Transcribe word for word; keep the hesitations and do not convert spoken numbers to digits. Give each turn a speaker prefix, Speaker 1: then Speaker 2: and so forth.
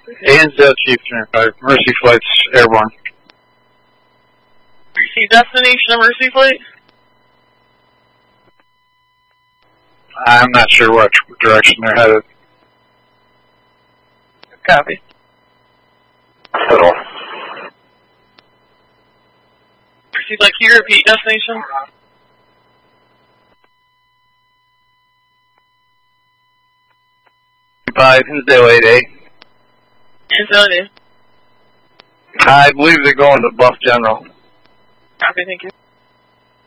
Speaker 1: A N Z Chief three five, Mercy Flight's airborne.
Speaker 2: See destination of Mercy Flight?
Speaker 1: I'm not sure what direction they're headed.
Speaker 2: Copy.
Speaker 3: Hospital.
Speaker 2: Mercy Flight, can you repeat destination?
Speaker 3: Five, Hinsdale eight A.
Speaker 2: Hinsdale eight A.
Speaker 3: I believe they're going to Buff General.
Speaker 2: Copy, thank you.